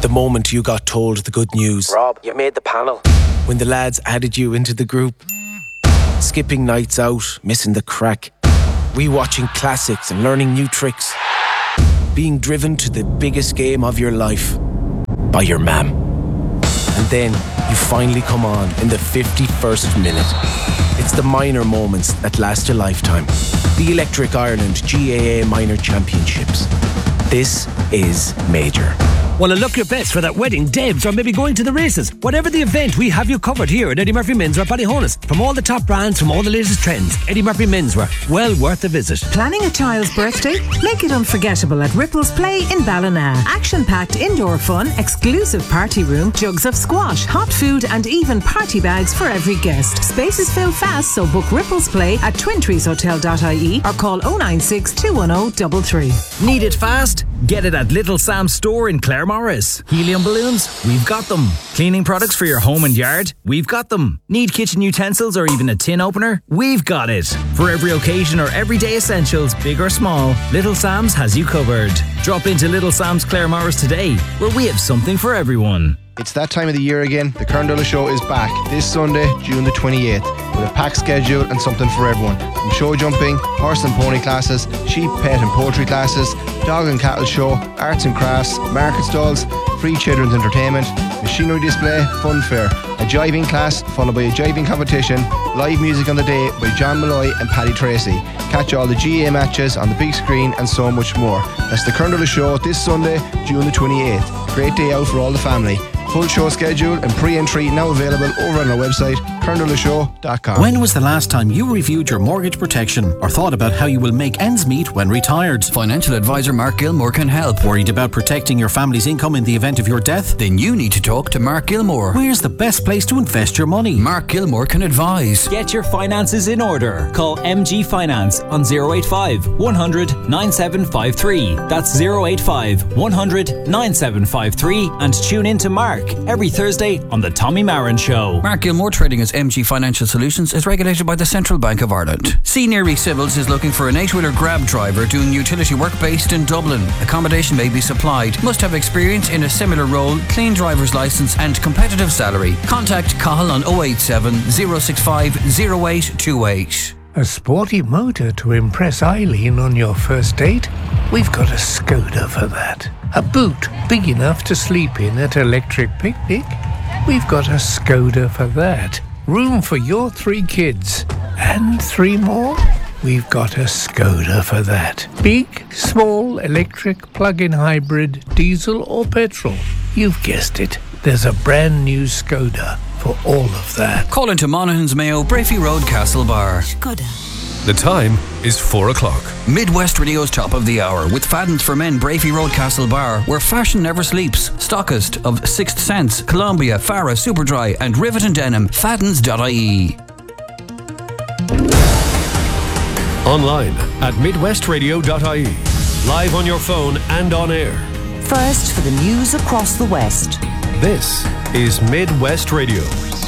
The moment you got told the good news. Rob, you made the panel. When the lads added you into the group. Skipping nights out, missing the crack. Rewatching classics and learning new tricks. Being driven to the biggest game of your life by your mam. And then you finally come on in the 51st minute. It's the minor moments that last a lifetime. The Electric Ireland GAA Minor Championships. This is major. Well, look your best for that wedding, Debs, or maybe going to the races. Whatever the event, we have you covered here at Eddie Murphy Menswear Ballyhonus. From all the top brands, from all the latest trends, Eddie Murphy Menswear, well worth a visit. Planning a child's birthday? Make it unforgettable at Ripples Play in Ballina. Action-packed indoor fun, exclusive party room, jugs of squash, hot food and even party bags for every guest. Spaces fill fast, so book Ripples Play at twintreeshotel.ie or call 096 210 33. Need it fast? Get it at Little Sam's store in Claremorris. Helium balloons? We've got them. Cleaning products for your home and yard? We've got them. Need kitchen utensils or even a tin opener? We've got it. For every occasion or everyday essentials, big or small, Little Sam's has you covered. Drop into Little Sam's Claremorris today, where we have something for everyone. It's that time of the year again. The Kern Show is back this Sunday, June the 28th, with a packed schedule and something for everyone. From show jumping, horse and pony classes, sheep, pet and poultry classes, dog and cattle show, arts and crafts, market stalls, free children's entertainment, machinery display, fun fair, a jiving class followed by a jiving competition, live music on the day by John Malloy and Paddy Tracy. Catch all the GA matches on the big screen and so much more. That's the Kern Show this Sunday, June the 28th. Great day out for all the family. Full show schedule and pre-entry now available over on our website, kerndolashow.com. When was the last time you reviewed your mortgage protection or thought about how you will make ends meet when retired? Financial advisor Mark Gilmore can help. Worried about protecting your family's income in the event of your death? Then you need to talk to Mark Gilmore. Where's the best place to invest your money? Mark Gilmore can advise. Get your finances in order. Call MG Finance on 085 100 9753. That's 085 100 9753 and tune in to Mark every Thursday on the Tommy Marin Show. Mark Gilmore, trading as MG Financial Solutions, is regulated by the Central Bank of Ireland. Senior Civils is looking for an 8-wheeler grab driver doing utility work based in Dublin. Accommodation may be supplied. Must have experience in a similar role, clean driver's licence and competitive salary. Contact Cahill on 087 065 0828. A sporty motor to impress Eileen on your first date? We've got a Skoda for that. A boot big enough to sleep in at Electric Picnic? We've got a Skoda for that. Room for your 3 kids. And 3 more? We've got a Skoda for that. Big, small, electric, plug-in hybrid, diesel or petrol. You've guessed it. There's a brand new Skoda for all of that. Call into Monaghan's Mayo, Brafey Road, Castlebar. Skoda. The time is 4 o'clock. Midwest Radio's top of the hour with Fadden's for Men, Brafey Road, Castlebar, where fashion never sleeps. Stockist of Sixth Sense, Columbia, Farah, Superdry and Rivet and Denim. Faddens.ie. Online at midwestradio.ie. Live on your phone and on air. First for the news across the West. This is Midwest Radio.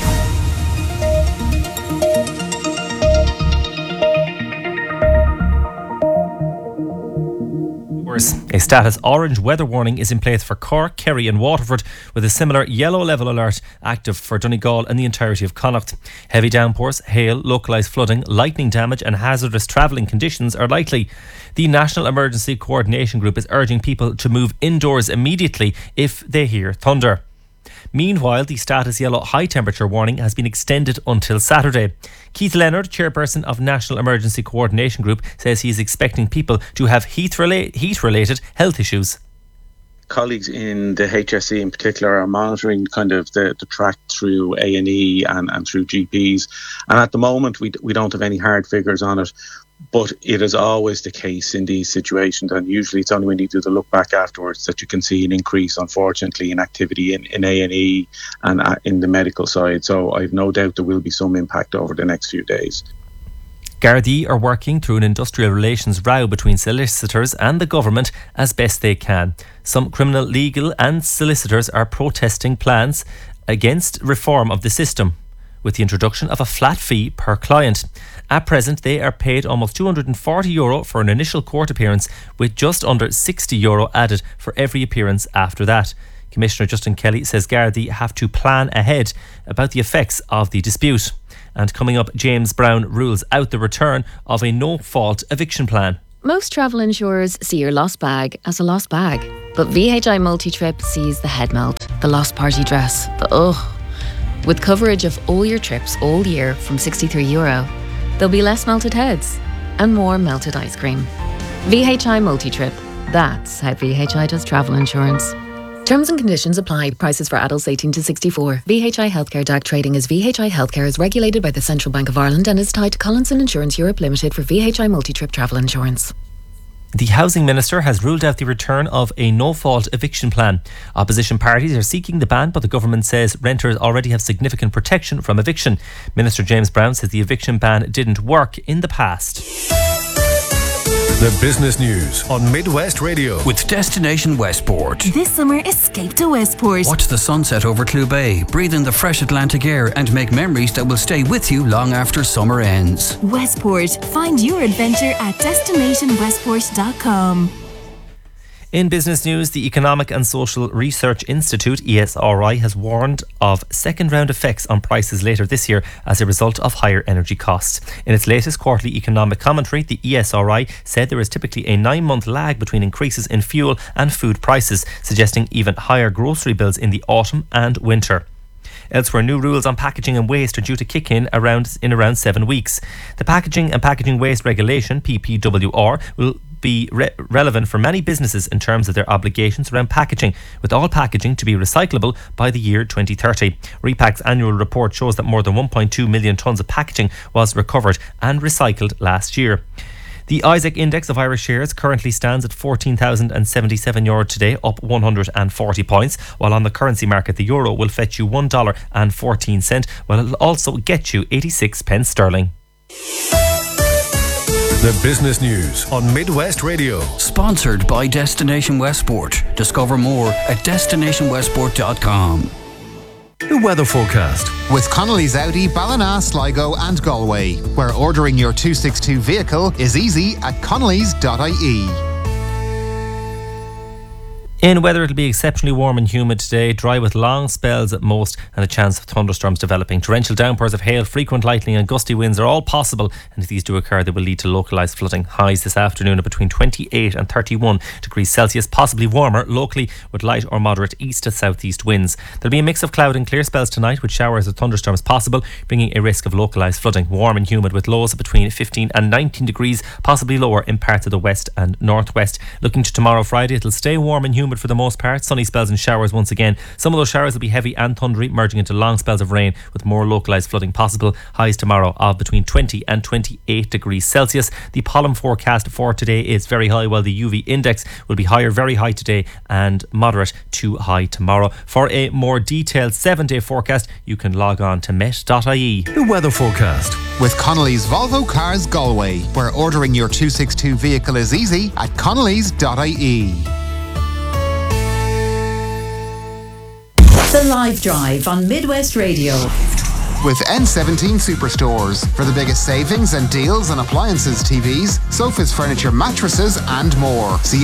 A status orange weather warning is in place for Cork, Kerry and Waterford, with a similar yellow level alert active for Donegal and the entirety of Connacht. Heavy downpours, hail, localised flooding, lightning damage and hazardous travelling conditions are likely. The National Emergency Coordination Group is urging people to move indoors immediately if they hear thunder. Meanwhile, the status yellow high temperature warning has been extended until Saturday. Keith Leonard, chairperson of National Emergency Coordination Group, says he is expecting people to have heat-related health issues. Colleagues in the HSE in particular are monitoring kind of the track through A&E and through GPs. And at the moment, we don't have any hard figures on it. But it is always the case in these situations, and usually it's only when you do the look back afterwards that you can see an increase, unfortunately, in activity in A&E and in the medical side. So I've no doubt there will be some impact over the next few days. Gardaí are working through an industrial relations row between solicitors and the government as best they can. Some criminal, legal and solicitors are protesting plans against reform of the system, with the introduction of a flat fee per client. At present, they are paid almost €240 for an initial court appearance, with just under €60 added for every appearance after that. Commissioner Justin Kelly says Gardaí have to plan ahead about the effects of the dispute. And coming up, James Brown rules out the return of a no-fault eviction plan. Most travel insurers see your lost bag as a lost bag. But VHI Multi-Trip sees the head melt, the lost party dress, the ugh. With coverage of all your trips all year from €63, there'll be less melted heads and more melted ice cream. VHI Multi-Trip. That's how VHI does travel insurance. Terms and conditions apply. Prices for adults 18 to 64. VHI Healthcare DAC trading as VHI Healthcare is regulated by the Central Bank of Ireland and is tied to Collinson Insurance Europe Limited for VHI Multi-Trip travel insurance. The Housing Minister has ruled out the return of a no-fault eviction plan. Opposition parties are seeking the ban, but the government says renters already have significant protection from eviction. Minister James Brown says the eviction ban didn't work in the past. The business news on Midwest Radio. With Destination Westport. This summer, escape to Westport. Watch the sunset over Clew Bay, breathe in the fresh Atlantic air and make memories that will stay with you long after summer ends. Westport. Find your adventure at destinationwestport.com. In business news, the Economic and Social Research Institute, ESRI, has warned of second-round effects on prices later this year as a result of higher energy costs. In its latest quarterly economic commentary, the ESRI said there is typically a 9-month lag between increases in fuel and food prices, suggesting even higher grocery bills in the autumn and winter. Elsewhere, new rules on packaging and waste are due to kick in around 7 weeks. The Packaging and Packaging Waste Regulation, PPWR, will be relevant for many businesses in terms of their obligations around packaging, with all packaging to be recyclable by the year 2030. Repac's annual report shows that more than 1.2 million tonnes of packaging was recovered and recycled last year. The Isaac Index of Irish shares currently stands at €14,077 today, up 140 points, while on the currency market the euro will fetch you $1.14, while it'll also get you 86 pence sterling. The business news on Midwest Radio. Sponsored by Destination Westport. Discover more at destinationwestport.com. The weather forecast. With Connolly's Audi, Ballina, Sligo and Galway, where ordering your 262 vehicle is easy at connolly's.ie. In weather, it'll be exceptionally warm and humid today, dry with long spells at most and a chance of thunderstorms developing. Torrential downpours of hail, frequent lightning and gusty winds are all possible, and if these do occur, they will lead to localised flooding. Highs this afternoon are between 28 and 31 degrees Celsius, possibly warmer locally with light or moderate east to southeast winds. There'll be a mix of cloud and clear spells tonight with showers or thunderstorms possible, bringing a risk of localised flooding. Warm and humid with lows between 15 and 19 degrees, possibly lower in parts of the west and northwest. Looking to tomorrow, Friday, it'll stay warm and humid for the most part. Sunny spells and showers once again. Some of those showers will be heavy and thundery, merging into long spells of rain with more localised flooding possible. Highs tomorrow of between 20 and 28 degrees Celsius. The pollen forecast for today is very high, while the UV index will be higher, very high today, and moderate to high tomorrow. For a more detailed 7-day forecast, you can log on to met.ie. The weather forecast. With Connolly's Volvo Cars Galway, where ordering your 262 vehicle is easy at connolly's.ie. The Live Drive on Midwest Radio. With N17 Superstores for the biggest savings and deals on appliances, TVs, sofas, furniture, mattresses and more. See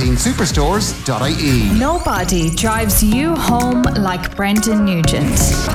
n17superstores.ie. Nobody drives you home like Brendan Nugent.